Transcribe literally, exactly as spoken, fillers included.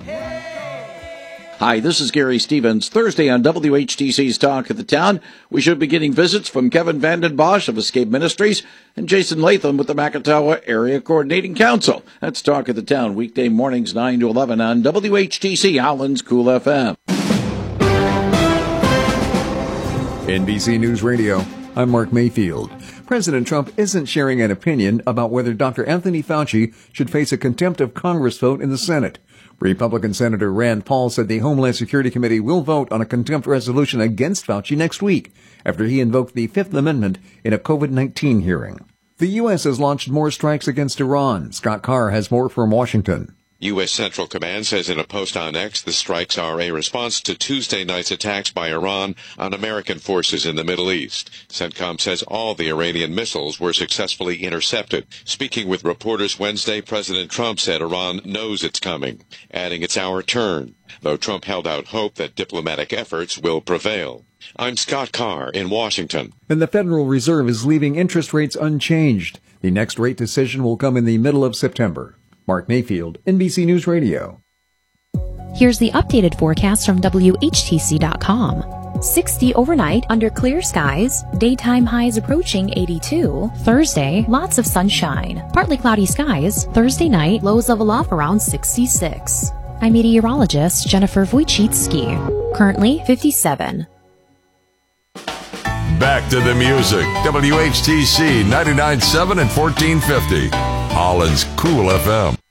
Hi, this is Gary Stevens. Thursday on W H T C's Talk of the Town, we should be getting visits from Kevin Vanden Bosch of Escape Ministries and Jason Latham with the Makatawa Area Coordinating Council. That's Talk of the Town, weekday mornings nine to eleven on W H T C Howland's Cool F M. N B C News Radio, I'm Mark Mayfield. President Trump isn't sharing an opinion about whether Doctor Anthony Fauci should face a contempt of Congress vote in the Senate. Republican Senator Rand Paul said the Homeland Security Committee will vote on a contempt resolution against Fauci next week after he invoked the Fifth Amendment in a COVID nineteen hearing. The U S has launched more strikes against Iran. Scott Carr has more from Washington. U S Central Command says in a post on X the strikes are a response to Tuesday night's attacks by Iran on American forces in the Middle East. CENTCOM says all the Iranian missiles were successfully intercepted. Speaking with reporters Wednesday, President Trump said Iran knows it's coming, adding it's our turn, though Trump held out hope that diplomatic efforts will prevail. I'm Scott Carr in Washington. And the Federal Reserve is leaving interest rates unchanged. The next rate decision will come in the middle of September. Mark Mayfield, N B C News Radio. Here's the updated forecast from W H T C dot com. sixty overnight under clear skies. Daytime highs approaching eighty-two. Thursday, lots of sunshine. Partly cloudy skies. Thursday night, lows level off around sixty-six. I'm meteorologist Jennifer Wojcicki. Currently fifty-seven. Back to the music. W H T C ninety-nine point seven and fourteen fifty. Holland's Cool F M.